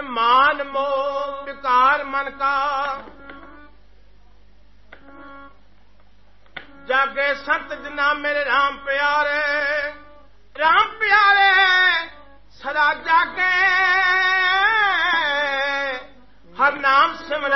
मान मोह विकार मन का। जागे संत जना मेरे राम प्यारे